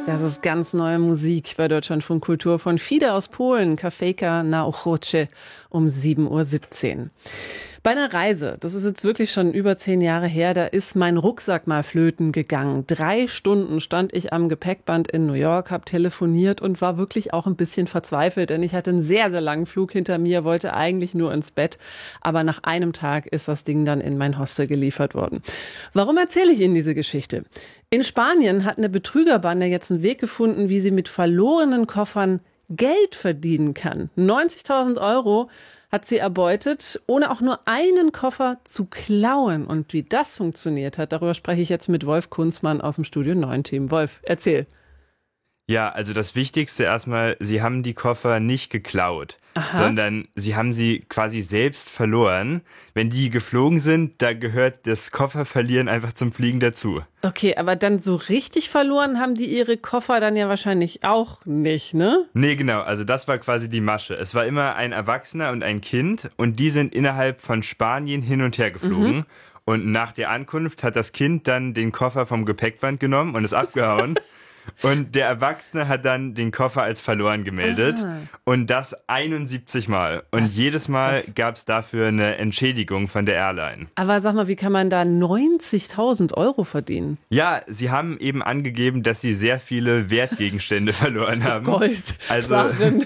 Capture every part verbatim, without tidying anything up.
Das ist ganz neue Musik bei Deutschlandfunk Kultur von Fida aus Polen, Kafejka na Ochotce um sieben Uhr siebzehn. Bei einer Reise, das ist jetzt wirklich schon über zehn Jahre her, da ist mein Rucksack mal flöten gegangen. Drei Stunden stand ich am Gepäckband in New York, habe telefoniert und war wirklich auch ein bisschen verzweifelt, denn ich hatte einen sehr, sehr langen Flug hinter mir, wollte eigentlich nur ins Bett, aber nach einem Tag ist das Ding dann in mein Hostel geliefert worden. Warum erzähle ich Ihnen diese Geschichte? In Spanien hat eine Betrügerbande jetzt einen Weg gefunden, wie sie mit verlorenen Koffern Geld verdienen kann. neunzigtausend Euro hat sie erbeutet, ohne auch nur einen Koffer zu klauen. Und wie das funktioniert hat, darüber spreche ich jetzt mit Wolf Kunzmann aus dem Studio neun Team. Wolf, erzähl. Ja, also das Wichtigste erstmal, sie haben die Koffer nicht geklaut, Aha. sondern sie haben sie quasi selbst verloren. Wenn die geflogen sind, da gehört das Kofferverlieren einfach zum Fliegen dazu. Okay, aber dann so richtig verloren haben die ihre Koffer dann ja wahrscheinlich auch nicht, ne? Nee, genau, also das war quasi die Masche. Es war immer ein Erwachsener und ein Kind und die sind innerhalb von Spanien hin und her geflogen. Mhm. Und nach der Ankunft hat das Kind dann den Koffer vom Gepäckband genommen und ist abgehauen. Und der Erwachsene hat dann den Koffer als verloren gemeldet. Ah. Und das einundsiebzig Mal. Und das, jedes Mal gab es dafür eine Entschädigung von der Airline. Aber sag mal, wie kann man da neunzigtausend Euro verdienen? Ja, sie haben eben angegeben, dass sie sehr viele Wertgegenstände verloren haben. Gold, also, Sachen,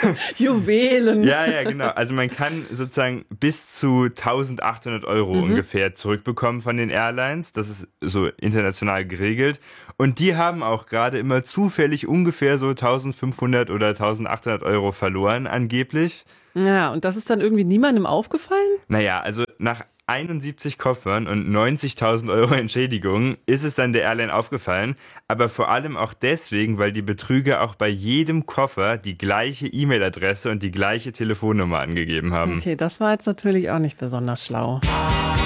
Juwelen. Ja, ja, genau. Also man kann sozusagen bis zu eintausendachthundert Euro mhm. ungefähr zurückbekommen von den Airlines. Das ist so international geregelt. Und die haben auch gerade immer zufällig ungefähr so eintausendfünfhundert oder eintausendachthundert Euro verloren, angeblich. Ja, und das ist dann irgendwie niemandem aufgefallen? Naja, also nach einundsiebzig Koffern und neunzigtausend Euro Entschädigung ist es dann der Airline aufgefallen, aber vor allem auch deswegen, weil die Betrüger auch bei jedem Koffer die gleiche E-Mail-Adresse und die gleiche Telefonnummer angegeben haben. Okay, das war jetzt natürlich auch nicht besonders schlau.